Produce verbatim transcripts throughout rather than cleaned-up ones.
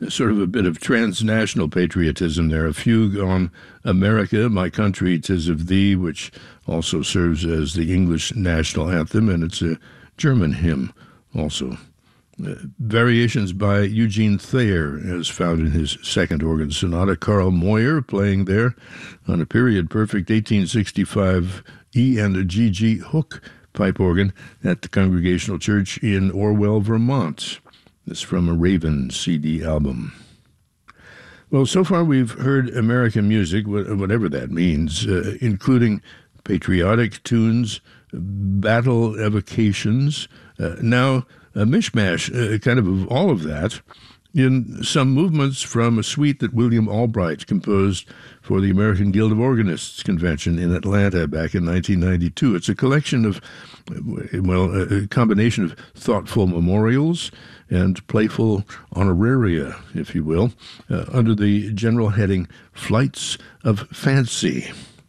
sort of a bit of transnational patriotism there. A fugue on America, My Country, 'Tis of Thee, which also serves as the English national anthem, and it's a German hymn also. Uh, variations by Eugene Thayer, as found in his second organ sonata. Carl Moyer playing there on a period-perfect eighteen sixty-five E and G G Hook pipe organ at the Congregational Church in Orwell, Vermont. This from a Raven C D album. Well, so far we've heard American music, whatever that means, uh, including patriotic tunes, battle evocations, uh, now a mishmash, uh, kind of of all of that, in some movements from a suite that William Albright composed for the American Guild of Organists convention in Atlanta back in nineteen ninety-two. It's a collection of, well, a combination of thoughtful memorials and playful honoraria, if you will, uh, under the general heading Flights of Fancy.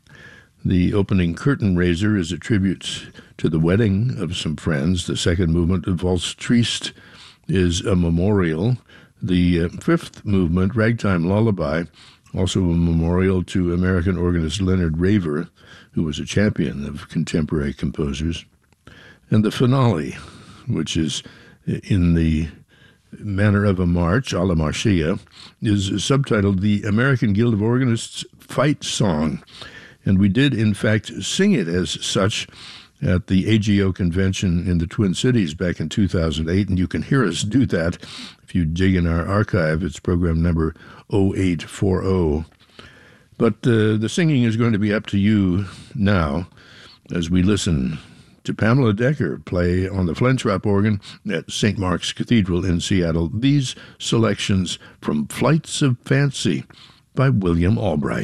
The opening curtain raiser is a tribute to the wedding of some friends. The second movement, Valse Triste, is a memorial. The uh, fifth movement, Ragtime Lullaby, also a memorial to American organist Leonard Raver, who was a champion of contemporary composers. And the finale, which is in the manner of a march, a la Marcia, is subtitled The American Guild of Organists Fight Song. And we did, in fact, sing it as such at the A G O convention in the Twin Cities back in two thousand eight, and you can hear us do that if you dig in our archive. It's program number oh eight forty. But uh, the singing is going to be up to you now as we listen to Pamela Decker play on the Flentrop organ at Saint Mark's Cathedral in Seattle. These selections from Flights of Fancy by William Albright.